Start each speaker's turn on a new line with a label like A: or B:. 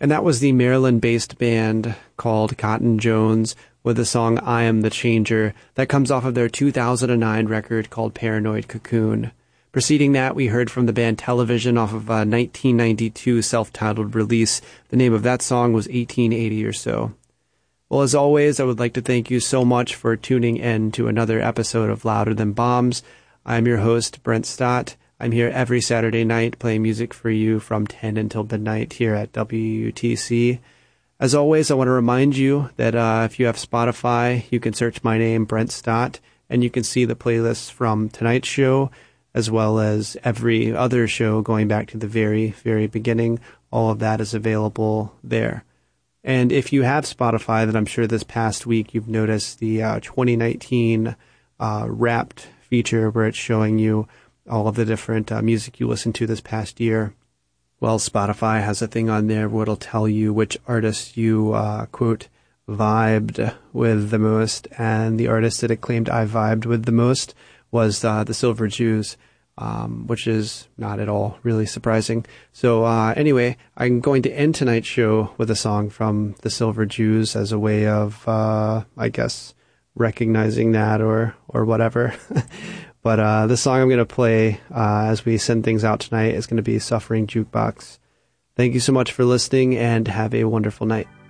A: And that was the Maryland-based band called Cotton Jones with the song I Am the Changer that comes off of their 2009 record called Paranoid Cocoon. Preceding that, we heard from the band Television off of a 1992 self-titled release. The name of that song was 1880 or so. Well, as always, I would like to thank you so much for tuning in to another episode of Louder Than Bombs. I'm your host, Brent Stott. I'm here every Saturday night playing music for you from 10 until midnight here at WUTC. As always, I want to remind you that if you have Spotify, you can search my name, Brent Stott, and you can see the playlists from tonight's show, as well as every other show going back to the very, very beginning. All of that is available there. And if you have Spotify, then I'm sure this past week you've noticed the 2019 Wrapped feature where it's showing you all of the different music you listened to this past year. Well, Spotify has a thing on there where it'll tell you which artists you, quote, vibed with the most. And the artist that it claimed I vibed with the most was the Silver Jews, which is not at all really surprising. So anyway, I'm going to end tonight's show with a song from the Silver Jews as a way of, I guess, recognizing that or whatever. But the song I'm going to play as we send things out tonight is going to be Suffering Jukebox. Thank you so much for listening and have a wonderful night.